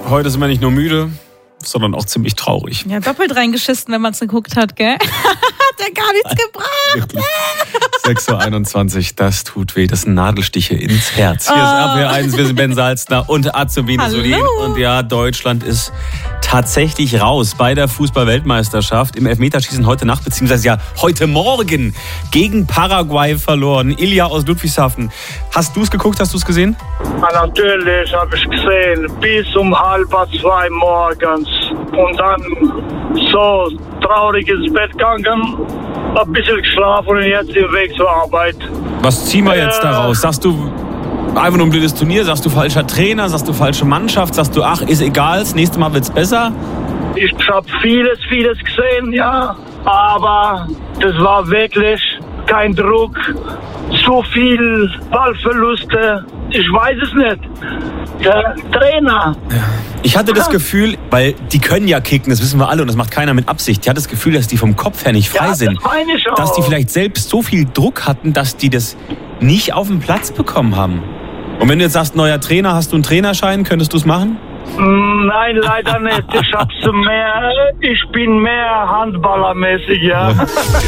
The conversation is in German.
heute sind wir nicht nur müde, sondern auch ziemlich traurig. Ja, doppelt reingeschissen, wenn man es geguckt hat, gell? Hat ja gar nichts gebracht. 6.21 Uhr, das tut weh. Das sind Nadelstiche ins Herz. Hier ist RPR1, wir sind Ben Salzner und Azubine Solin. Und ja, Deutschland ist tatsächlich raus bei der Fußball-Weltmeisterschaft. Im Elfmeterschießen heute Nacht, beziehungsweise ja heute Morgen gegen Paraguay verloren. Ilja aus Ludwigshafen. Hast du es geguckt? Hast du es gesehen? Ja, natürlich habe ich gesehen. Bis um 1:30 morgens. Und dann so traurig ins Bett gegangen. Ein bisschen geschlafen und jetzt den Weg zur Arbeit. Was ziehen wir jetzt daraus? Sagst du einfach nur ein blödes Turnier? Sagst du falscher Trainer? Sagst du falsche Mannschaft? Sagst du, ach, ist egal, das nächste Mal wird's besser? Ich habe vieles gesehen, ja. Aber das war wirklich kein Druck. So viel Ballverluste. Ich weiß es nicht. Der Trainer. Ich hatte das Gefühl, weil die können ja kicken, das wissen wir alle und das macht keiner mit Absicht. Ich hatte das Gefühl, dass die vom Kopf her nicht frei sind. Das meine ich auch. Dass die vielleicht selbst so viel Druck hatten, dass die das nicht auf den Platz bekommen haben. Und wenn du jetzt sagst, neuer Trainer, hast du einen Trainerschein, könntest du es machen? Nein, leider nicht. Ich bin mehr handballermäßig, ja.